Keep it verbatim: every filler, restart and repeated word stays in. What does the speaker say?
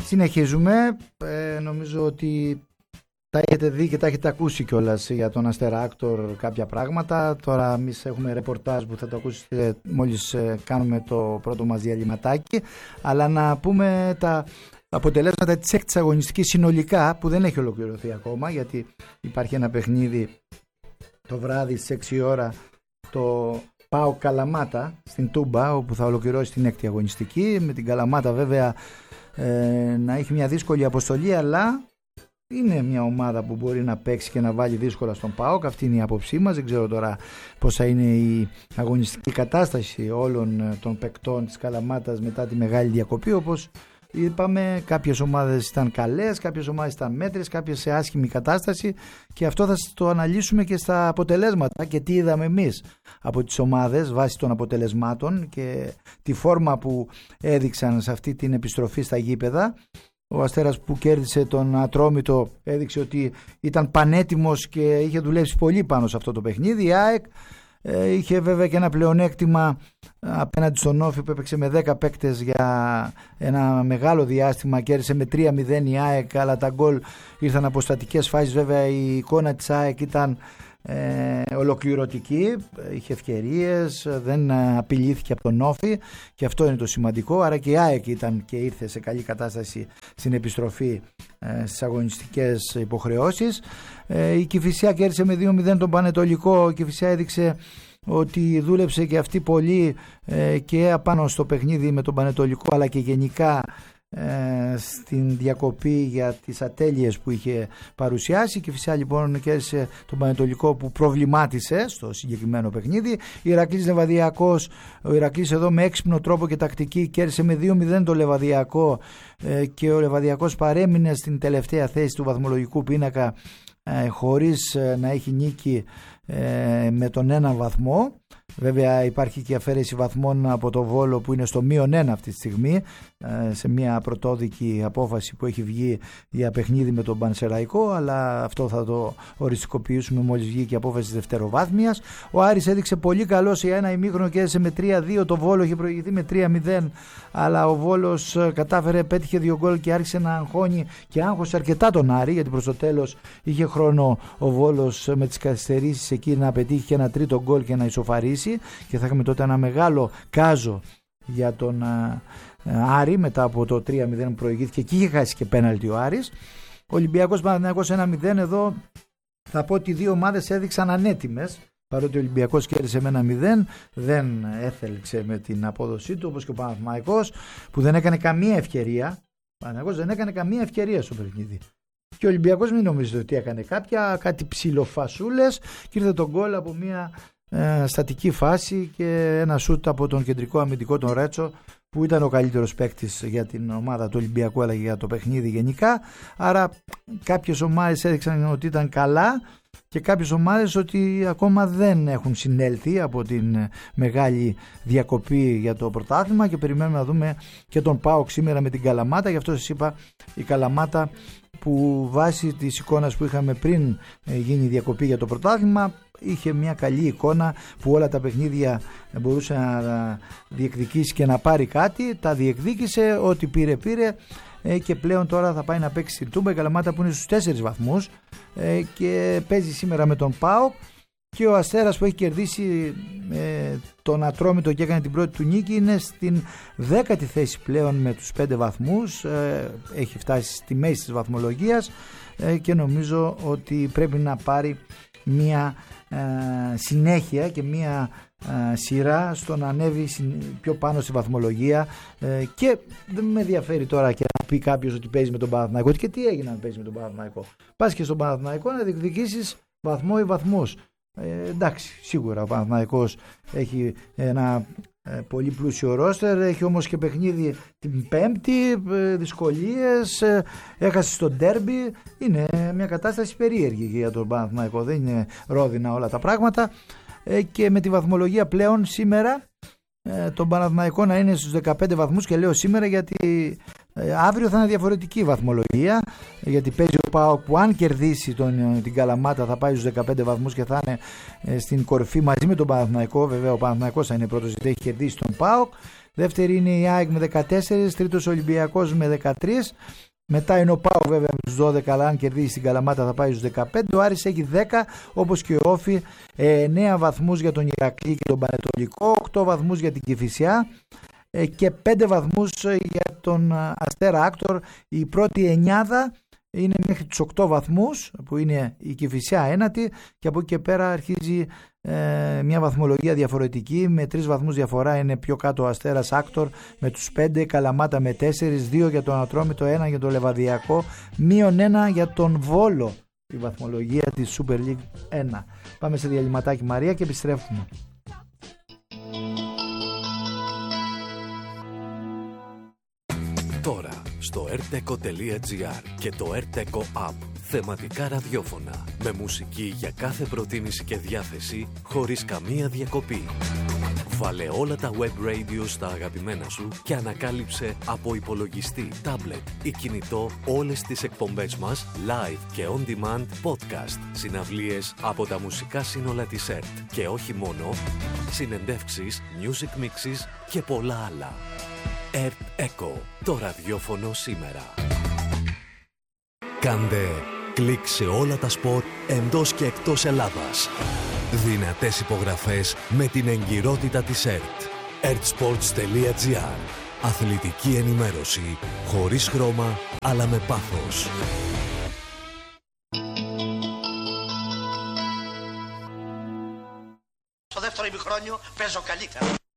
Συνεχίζουμε. Ε, νομίζω ότι τα έχετε δει και τα έχετε ακούσει κιόλας για τον Αστεράκτορ κάποια πράγματα. Τώρα εμείς έχουμε ρεπορτάζ που θα το ακούσετε μόλις κάνουμε το πρώτο μας διαλυματάκι. Αλλά να πούμε τα αποτελέσματα της έκτης αγωνιστικής συνολικά, που δεν έχει ολοκληρωθεί ακόμα, γιατί υπάρχει ένα παιχνίδι το βράδυ στις έξι η ώρα, το ΠΑΟΚ Καλαμάτα στην Τούμπα, όπου θα ολοκληρώσει την έκτη αγωνιστική, με την Καλαμάτα βέβαια ε, να έχει μια δύσκολη αποστολή, αλλά είναι μια ομάδα που μπορεί να παίξει και να βάλει δύσκολα στον ΠΑΟΚ. Αυτή είναι η άποψή μας. Δεν ξέρω τώρα πώς θα είναι η αγωνιστική κατάσταση όλων των παικτών της Καλαμάτας μετά τη μεγάλη διακοπή. Όπως είπαμε, κάποιες ομάδες ήταν καλές, κάποιες ομάδες ήταν μέτρες, κάποιες σε άσχημη κατάσταση, και αυτό θα το αναλύσουμε και στα αποτελέσματα και τι είδαμε εμείς από τις ομάδες βάσει των αποτελεσμάτων και τη φόρμα που έδειξαν σε αυτή την επιστροφή στα γήπεδα. Ο Αστέρας που κέρδισε τον Ατρόμητο έδειξε ότι ήταν πανέτοιμος και είχε δουλέψει πολύ πάνω σε αυτό το παιχνίδι. Η ΑΕΚ ε, είχε βέβαια και ένα πλεονέκτημα απέναντι στον Όφη που έπαιξε με δέκα παίκτες για ένα μεγάλο διάστημα. Κέρδισε με τρία μηδέν η ΑΕΚ, αλλά τα γκολ ήρθαν από στατικές φάσεις. Βέβαια η εικόνα της ΑΕΚ ήταν Ε, ολοκληρωτική, είχε ευκαιρίες, δεν απειλήθηκε από τον Όφη, και αυτό είναι το σημαντικό. Άρα και η ΑΕΚ ήταν και ήρθε σε καλή κατάσταση στην επιστροφή ε, στις αγωνιστικές υποχρεώσεις. ε, η Κηφισιά κέρδισε με δύο μηδέν τον Πανετολικό. Η Κηφισιά έδειξε ότι δούλεψε και αυτή πολύ ε, και απάνω στο παιχνίδι με τον Πανετολικό, αλλά και γενικά Ε, στην διακοπή για τις ατέλειες που είχε παρουσιάσει. Και φυσικά λοιπόν κέρδισε τον Πανετολικό που προβλημάτισε στο συγκεκριμένο παιχνίδι. Η Ηρακλής Λεβαδιακός, ο Ηρακλής εδώ με έξυπνο τρόπο και τακτική κέρδισε με δύο μηδέν το Λεβαδιακό, ε, και ο Λεβαδιακός παρέμεινε στην τελευταία θέση του βαθμολογικού πίνακα ε, χωρίς ε, να έχει νίκη ε, με τον ένα βαθμό. Βέβαια υπάρχει και αφαίρεση βαθμών από το Βόλο που είναι στο μείον ένα αυτή τη στιγμή, σε μια πρωτόδικη απόφαση που έχει βγει για παιχνίδι με τον Πανσεραϊκό, αλλά αυτό θα το οριστικοποιήσουμε μόλις βγει και η απόφαση της δευτεροβάθμιας. Ο Άρης έδειξε πολύ καλό σε ένα ημίχρονο και έδειξε με τρία δύο. Το Βόλο είχε προηγηθεί με τρία μηδέν, αλλά ο Βόλος κατάφερε, πέτυχε δύο γκολ και άρχισε να αγχώνει και άγχωσε αρκετά τον Άρη, γιατί προς το τέλος είχε χρόνο ο Βόλος με τις καθυστερήσεις εκεί να πετύχει και ένα τρίτο γκολ και να ισοφαρίσει, και θα είχαμε τότε ένα μεγάλο κάζο για τον Άρη μετά από το τρία μηδέν που προηγήθηκε και είχε χάσει και πέναλτι ο Άρης. Ο Ολυμπιακός Παναθηναϊκός ένα μηδέν. Εδώ θα πω ότι οι δύο ομάδες έδειξαν ανέτοιμες, παρότι ο Ολυμπιακός κέρδισε με ένα μηδέν, δεν έθελξε με την απόδοσή του, όπως και ο Παναθηναϊκός που δεν έκανε καμία ευκαιρία. Ο Παναθηναϊκός δεν έκανε καμία ευκαιρία στο παιχνίδι. Και ο Ολυμπιακός μην νομίζετε ότι έκανε κάποια, κάτι ψιλοφασούλες, και ήρθε τον γκολ από μια Ε, στατική φάση και ένα σούτ από τον κεντρικό αμυντικό τον Ρέτσο, που ήταν ο καλύτερος παίκτης για την ομάδα του Ολυμπιακού αλλά και για το παιχνίδι γενικά. Άρα κάποιες ομάδες έδειξαν ότι ήταν καλά και κάποιες ομάδες ότι ακόμα δεν έχουν συνέλθει από την μεγάλη διακοπή για το πρωτάθλημα, και περιμένουμε να δούμε και τον ΠΑΟΚ σήμερα με την Καλαμάτα. Γι' αυτό σας είπα, η Καλαμάτα που βάσει της εικόνας που είχαμε πριν γίνει η διακοπή για το πρωτάθλημα είχε μια καλή εικόνα, που όλα τα παιχνίδια μπορούσε να διεκδικήσει και να πάρει κάτι. Τα διεκδίκησε, ό,τι πήρε πήρε, και πλέον τώρα θα πάει να παίξει στην Τούμπα. Η Καλαμάτα που είναι στους τέσσερις βαθμούς και παίζει σήμερα με τον ΠΑΟΚ, και ο Αστέρας που έχει κερδίσει ε, τον Ατρόμητο και έκανε την πρώτη του νίκη είναι στην δέκατη θέση πλέον με τους πέντε βαθμούς, ε, έχει φτάσει στη μέση της βαθμολογίας, ε, και νομίζω ότι πρέπει να πάρει μια ε, συνέχεια και μια ε, σειρά στο να ανέβει πιο πάνω στη βαθμολογία, ε, και δεν με ενδιαφέρει τώρα και να πει κάποιος ότι παίζει με τον Παναθηναϊκό, και τι έγινε αν παίζει με τον Παναθηναϊκό. Πας και στον Παναθηναϊκό να διεκδικήσεις βαθμό ή βαθμούς. Ε, εντάξει, σίγουρα ο Παναθηναϊκός έχει ένα ε, πολύ πλούσιο ρόστερ, έχει όμως και παιχνίδι την Πέμπτη, ε, δυσκολίες, ε, έχασε στο ντέρμπι. Είναι μια κατάσταση περίεργη για τον Παναθηναϊκό, δεν είναι ρόδινα όλα τα πράγματα, ε, και με τη βαθμολογία πλέον σήμερα ε, τον Παναθηναϊκό να είναι στους δεκαπέντε βαθμούς, και λέω σήμερα γιατί ε, αύριο θα είναι διαφορετική βαθμολογία, γιατί παίζει ο ΠΑΟΚ που αν κερδίσει τον, την Καλαμάτα θα πάει στους δεκαπέντε βαθμούς και θα είναι ε, στην κορυφή μαζί με τον Παναθηναϊκό. Βέβαια ο Παναθηναϊκός θα είναι πρώτος γιατί έχει κερδίσει τον ΠΑΟΚ. Δεύτερη είναι η ΑΕΚ με δεκατέσσερα, τρίτος ο Ολυμπιακός με δεκατρία. Μετά είναι ο ΠΑΟΚ βέβαια με τους δώδεκα, αλλά αν κερδίσει την Καλαμάτα θα πάει στους δεκαπέντε. Ο Άρης έχει δέκα, όπως και ο Όφη, εννέα βαθμούς για τον Ηρακλή και τον Πανετολικό, οκτώ βαθμούς για την Κηφισιά και πέντε βαθμούς για τον Αστέρα Άκτορ. Η πρώτη εννιάδα είναι μέχρι τους οκτώ βαθμούς, που είναι η Κηφισιά ένατη, και από εκεί και πέρα αρχίζει ε, μια βαθμολογία διαφορετική. Με τρεις βαθμούς διαφορά είναι πιο κάτω ο Αστέρας Άκτορ με τους πέντε, Καλαμάτα με τέσσερις, δύο για τον Ατρόμητο, ένα για τον Λεβαδιακό, μείον ένα για τον Βόλο, η βαθμολογία της Super League ένα. Πάμε σε διαλυματάκι, Μαρία, και επιστρέφουμε. Τώρα στο erteco τελεία gr και το erteco app, θεματικά ραδιόφωνα με μουσική για κάθε προτίμηση και διάθεση, χωρίς καμία διακοπή. Βάλε όλα τα web radio στα αγαπημένα σου και ανακάλυψε από υπολογιστή, τάμπλετ ή κινητό όλες τις εκπομπές μας live και on demand, podcast, συναυλίες από τα μουσικά σύνολα της ΕΡΤ και όχι μόνο, συνεντεύξεις, music mixes και πολλά άλλα. ΕΡΤ Echo, το ραδιόφωνο σήμερα. Κάντε κλικ σε όλα τα σπορ εντός και εκτός Ελλάδας. Δυνατές υπογραφές με την εγκυρότητα της ΕΡΤ. ερτ-sports τελεία gr. Αθλητική ενημέρωση χωρίς χρώμα, αλλά με πάθος. Στο δεύτερο ημιχρόνιο παίζω καλύτερα.